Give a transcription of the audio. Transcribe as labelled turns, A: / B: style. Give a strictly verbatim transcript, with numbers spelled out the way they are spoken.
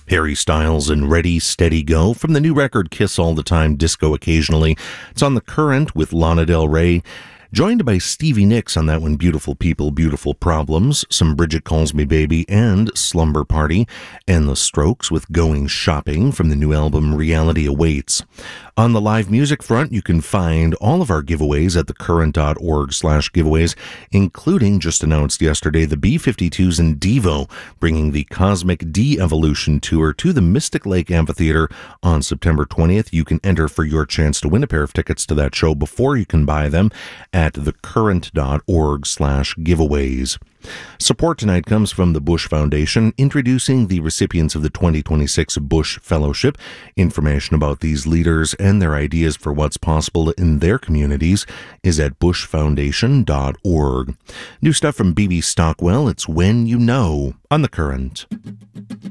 A: Harry Styles and Ready, Steady, Go from the new record Kiss All the Time, Disco Occasionally. It's on The Current with Lana Del Rey, joined by Stevie Nicks on that one, Beautiful People, Beautiful Problems, some Bridget Calls Me Baby, and Slumber Party, and The Strokes with Going Shopping from the new album Reality Awaits. On the live music front, you can find all of our giveaways at thecurrent.org slash giveaways, including, just announced yesterday, the B fifty-twos and Devo, bringing the Cosmic De-Evolution Tour to the Mystic Lake Amphitheater on September twentieth. You can enter for your chance to win a pair of tickets to that show before you can buy them at thecurrent.org slash giveaways. Support tonight comes from the Bush Foundation, introducing the recipients of the twenty twenty-six Bush Fellowship. Information about these leaders and their ideas for what's possible in their communities is at bush foundation dot org. New stuff from B B Stockwell, it's When You Know on The Current.